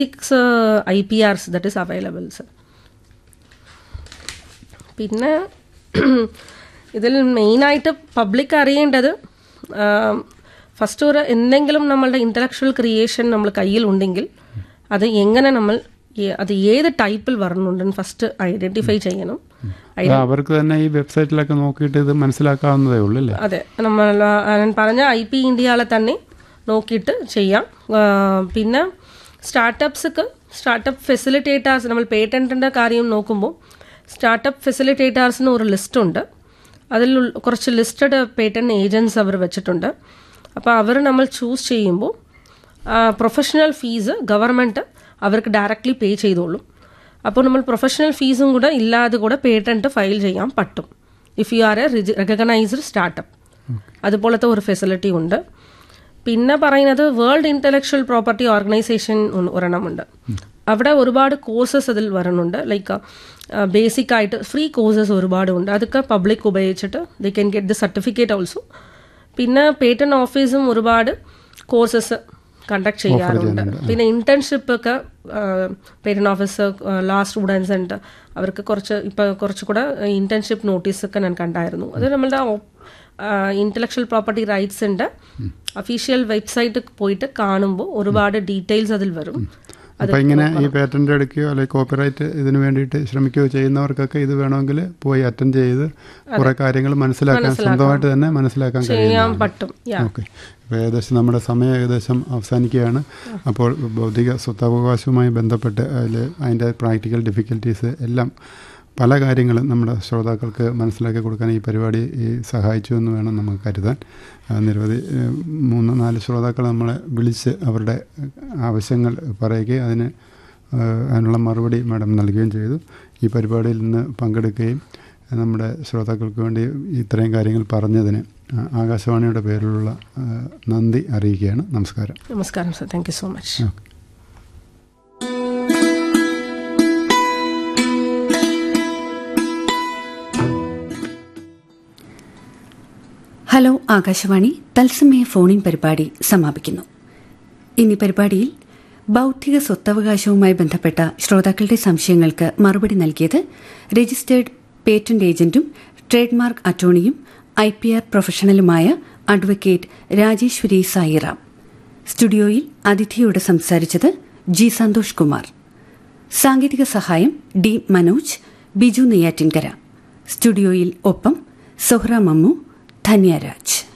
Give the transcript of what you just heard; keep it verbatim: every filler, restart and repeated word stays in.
Six I P ആർസ് that is available sir. പിന്നെ ഇതിൽ മെയിനായിട്ട് പബ്ലിക് അറിയേണ്ടത് ഫസ്റ്റ് ഒരു എന്തെങ്കിലും നമ്മളുടെ ഇൻ്റലക്ച്വൽ ക്രിയേഷൻ നമ്മൾ കയ്യിലുണ്ടെങ്കിൽ അത് എങ്ങനെ നമ്മൾ അത് ഏത് ടൈപ്പിൽ വരുന്നുണ്ടെന്ന് ഫസ്റ്റ് ഐഡൻറ്റിഫൈ ചെയ്യണം. അവർക്ക് തന്നെ ഈ വെബ്സൈറ്റിലൊക്കെ നോക്കിയിട്ട് ഇത് മനസ്സിലാക്കാവുന്നതേ ഉള്ളൂ അല്ലേ? അതെ, നമ്മൾ ഞാൻ പറഞ്ഞ ഐ പി ഇന്ത്യയിലെ തന്നെ നോക്കിയിട്ട് ചെയ്യാം. പിന്നെ സ്റ്റാർട്ടപ്പ്സൊക്കെ സ്റ്റാർട്ടപ്പ് ഫെസിലിറ്റേറ്റേഴ്സ് നമ്മൾ പേറ്റൻറ്റിൻ്റെ കാര്യം നോക്കുമ്പോൾ സ്റ്റാർട്ടപ്പ് ഫെസിലിറ്റേറ്റേഴ്സിന് ഒരു ലിസ്റ്റുണ്ട്. അതിൽ കുറച്ച് ലിസ്റ്റഡ് പേറ്റൻറ്റ് ഏജൻറ്റ്സ് അവർ വെച്ചിട്ടുണ്ട്. അപ്പോൾ അവർ നമ്മൾ ചൂസ് ചെയ്യുമ്പോൾ പ്രൊഫഷണൽ ഫീസ് ഗവൺമെൻറ് അവർക്ക് ഡയറക്റ്റ്ലി പേ ചെയ്തോളും. അപ്പോൾ നമ്മൾ പ്രൊഫഷണൽ ഫീസും കൂടെ ഇല്ലാതെ കൂടെ പേറ്റൻറ്റ് ഫയൽ ചെയ്യാൻ പറ്റും if you are A recognised startup. അതുപോലത്തെ ഒരു ഫെസിലിറ്റി ഉണ്ട്. പിന്നെ പറയുന്നത് വേൾഡ് ഇൻ്റലക്ച്വൽ പ്രോപ്പർട്ടി ഓർഗനൈസേഷൻ ഒരെണ്ണമുണ്ട്. അവിടെ ഒരുപാട് കോഴ്സസ് അതിൽ വരുന്നുണ്ട്. ലൈക്ക് ബേസിക് ആയിട്ട് ഫ്രീ കോഴ്സസ് ഒരുപാടുണ്ട്. അതൊക്കെ പബ്ലിക് ഉപയോഗിച്ചിട്ട് they can get the certificate also. പിന്നെ പേറ്റന്റ് ഓഫീസും ഒരുപാട് കോഴ്സസ് കണ്ടക്ട് ചെയ്യാറുണ്ട്. പിന്നെ ഇന്റേൺഷിപ്പ് ഒക്കെ പേറ്റന്റ് ഓഫീസ് ലാ സ്റ്റുഡൻസ് ഉണ്ട്. അവർക്ക് കുറച്ച് ഇപ്പം കുറച്ചുകൂടെ ഇന്റേൺഷിപ്പ് നോട്ടീസൊക്കെ ഞാൻ കണ്ടായിരുന്നു. അത് നമ്മളുടെ ഇന്റലക്ച്വൽ പ്രോപ്പർട്ടി റൈറ്റ്സിൻ്റെ ഒഫീഷ്യൽ വെബ്സൈറ്റ് പോയിട്ട് കാണുമ്പോൾ ഒരുപാട് ഡീറ്റെയിൽസ് അതിൽ വരും. അപ്പോൾ ഇങ്ങനെ ഈ പേറ്റന്റ് എടുക്കുകയോ അല്ലെങ്കിൽ കോപ്പിറൈറ്റ് ഇതിന് വേണ്ടിയിട്ട് ശ്രമിക്കുകയോ ചെയ്യുന്നവർക്കൊക്കെ ഇത് വേണമെങ്കിൽ പോയി അറ്റൻഡ് ചെയ്ത് കുറേ കാര്യങ്ങൾ മനസ്സിലാക്കാൻ സ്വന്തമായിട്ട് തന്നെ മനസ്സിലാക്കാൻ കഴിയാൻ പറ്റും. ഓക്കെ, ഇപ്പോൾ ഏകദേശം നമ്മുടെ സമയം ഏകദേശം അവസാനിക്കുകയാണ്. അപ്പോൾ ബൗദ്ധിക സ്വത്തവകാശവുമായി ബന്ധപ്പെട്ട് അതിൽ അതിൻ്റെ പ്രാക്ടിക്കൽ ഡിഫിക്കൽട്ടീസ് എല്ലാം പല കാര്യങ്ങളും നമ്മുടെ ശ്രോതാക്കൾക്ക് മനസ്സിലാക്കി കൊടുക്കാൻ ഈ പരിപാടി സഹായിച്ചു എന്ന് വേണം നമുക്ക് കരുതാൻ. നിരവധി മൂന്ന് നാല് ശ്രോതാക്കൾ നമ്മളെ വിളിച്ച് അവരുടെ ആവശ്യങ്ങൾ പറയുകയും അതിന് അതിനുള്ള മറുപടി മാഡം നൽകുകയും ചെയ്തു. ഈ പരിപാടിയിൽ നിന്ന് പങ്കെടുക്കുകയും നമ്മുടെ ശ്രോതാക്കൾക്ക് വേണ്ടി ഇത്രയും കാര്യങ്ങൾ പറഞ്ഞതിന് ആകാശവാണിയുടെ പേരിലുള്ള നന്ദി അറിയിക്കുകയാണ്. നമസ്കാരം. നമസ്കാരം sir, thank you so much. Hello Akashvani തത്സമയ ഫോണിൻ പരിപാടി സമാപിക്കുന്നു. ഇനി പരിപാടിയിൽ ബൗദ്ധിക സ്വത്തവകാശവുമായി ബന്ധപ്പെട്ട ശ്രോതാക്കളുടെ സംശയങ്ങൾക്ക് മറുപടി നൽകിയത് registered patent ഏജന്റും trade mark അറ്റോർണിയും I P R പ്രൊഫഷണലുമായ advocate Rajeshwari Sairam. സ്റ്റുഡിയോയിൽ അതിഥിയോട് സംസാരിച്ചത് ജി സന്തോഷ് കുമാർ. സാങ്കേതിക സഹായം ഡി മനോജ്, ബിജു നെയ്യാറ്റിൻകര. സ്റ്റുഡിയോയിൽ ഒപ്പം സൊഹ്റ മമ്മു, ധന്യരാജ്.